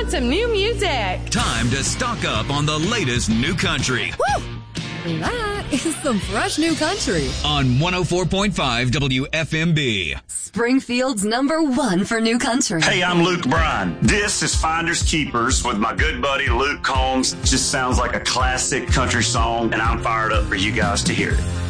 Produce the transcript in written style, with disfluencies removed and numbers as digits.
some new music. Time to stock up on the latest new country. Woo! That is some fresh new country. On 104.5 WFMB. Springfield's #1 for new country. Hey, I'm Luke Bryan. This is Finders Keepers with my good buddy Luke Combs. Just sounds like a classic country song, and I'm fired up for you guys to hear it.